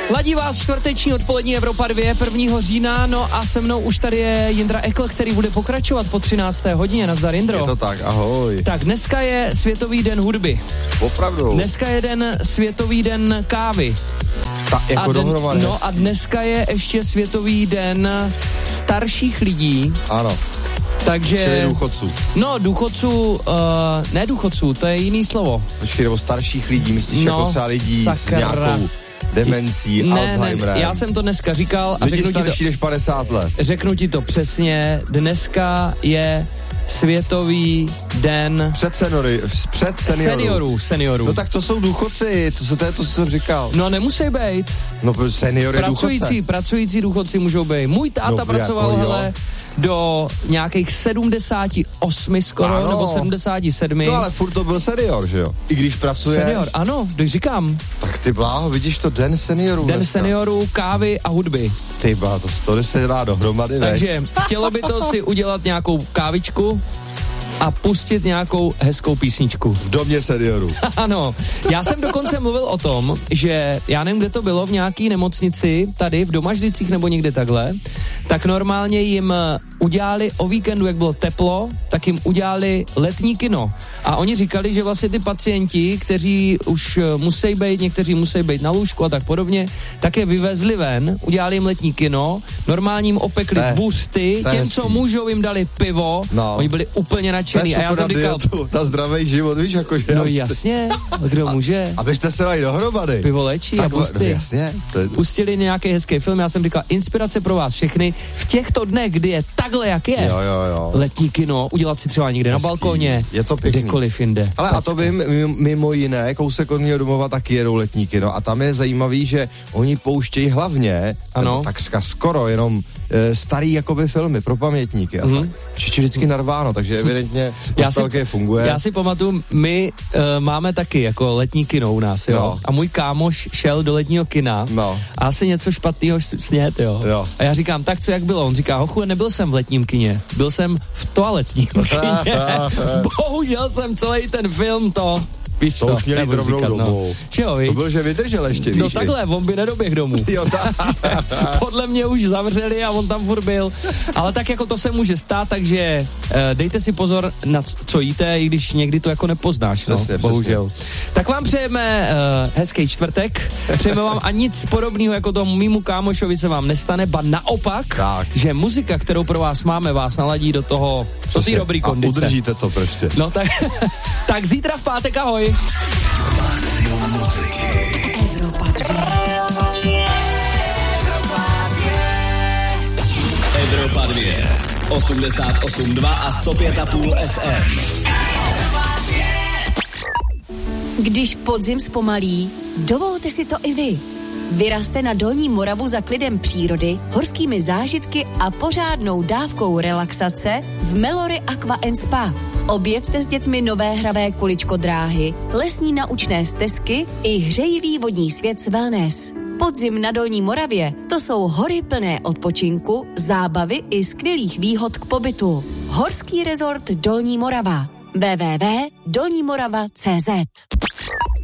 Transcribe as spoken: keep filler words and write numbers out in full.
Ladí vás čtvrteční odpolední Evropa dva prvního října, no a se mnou už tady je Jindra Ekl, který bude pokračovat po třinácté hodině. Nazdar, Jindro. Je to tak, ahoj. Tak dneska je Světový den hudby. Opravdu. Dneska je den Světový den kávy. Ta, jako a den, dohromady. No a dneska je ještě Světový den starších lidí. Ano. Takže... Čili důchodců. No, důchodců, uh, ne důchodců, to je jiný slovo. Počkej, nebo starších lidí, myslíš no, jako třeba lidí sakra. s nějakou demencí, ne, Alzheimerem. Ne, já jsem to dneska říkal a lidi řeknu starší ti to, než padesát let. Řeknu ti to přesně, dneska je Světový den... Před seniory, před seniorů. Seniorů, seniorů. No tak to jsou důchodci, to, to je to, co jsem říkal. No nemusí být. No senior je pracující, důchodce. Pracující důchodci můžou být. Můj táta no, pracoval, jako, hele, do nějakých sedmdesát osm skoro, ano. nebo sedmdesát sedm. No ale furt to byl senior, že jo? I když pracuje. Senior, ano, když říkám. Tak ty bláho, vidíš to, den seniorů. Den dneska. seniorů, kávy a hudby. Ty bá, to, to se dá dohromady, ne? Takže chtělo by to si udělat nějakou kávičku a pustit nějakou hezkou písničku. V domě seniorů. Ano. Já jsem dokonce mluvil o tom, že já nevím, kde to bylo, v nějaký nemocnici, tady v Domažlicích nebo někde takhle, tak normálně jim udělali o víkendu, jak bylo teplo, tak jim udělali letní kino. A oni říkali, že vlastně ty pacienti, kteří už musí být, někteří musí být na lůžku a tak podobně, tak je vyvezli ven, udělali jim letní kino, normálně jim opekli buřty, těm, co můžou, jim dali pivo, no. Oni byli úplně nadšený. A já jsem říkal, na zdravý život, víš, jakože. No jasně, kdo může. Abyste se dali dohromady. Pivo léčí a busty. No, jasně. Je... Pustili nějaký hezký film, já jsem říkal, inspirace pro vás všechny. V těchto dnech, kdy je takhle, jak je, jo, jo, jo. letní kino, udělat si třeba někde hezký. Na balkoně, je to pěkný. Kdekoliv jinde. Ale a to vím, mimo jiné, kousek od mého domova taky jedou letní kino a tam je zajímavý, že oni pouštějí hlavně, ano. takřka skoro jenom e, starý jakoby filmy pro pamětníky a mm. tak. Čiči vždycky narváno, takže evidentně nostalgie funguje. Já si pamatuju, my uh, máme taky jako letní kino u nás, jo. No. A můj kámoš šel do letního kina no. a asi něco špatného snět, jo. jo. A já říkám, tak co, jak bylo? On říká, hochu, nebyl jsem v letním kině, byl jsem v toaletním kině. Bohužel jsem celý ten film to... Víš to co, už měli drobnou domů. No. To byl, že vydržel ještě, víš. No takhle, on by nedoběh domů. Jo, podle mě už zavřeli a on tam furt byl. Ale tak jako to se může stát, takže uh, dejte si pozor na co jíte, i když někdy to jako nepoznáš, no, přesně, bohužel. Přesně. Tak vám přejeme uh, hezký čtvrtek, přejeme vám a nic podobného jako tomu mýmu kámošovi se vám nestane, ba naopak, tak. že muzika, kterou pro vás máme, vás naladí do toho, do té dobrý kondice. A udržíte to prostě. No tak, tak zítra v pátek, ahoj. Evropa dva. Evropa dva. osmdesát osm dva a sto pět a půl F M. Když podzim zpomalí, dovolte si to i vy. Vyrazte na Dolní Moravu za klidem přírody, horskými zážitky a pořádnou dávkou relaxace v Melory Aqua and Spa. Objevte s dětmi nové hravé kuličko dráhy, lesní naučné stezky i hřejivý vodní svět s wellness. Podzim na Dolní Moravě, to jsou hory plné odpočinku, zábavy i skvělých výhod k pobytu. Horský rezort Dolní Morava. w w w tečka dolní morava tečka cé zet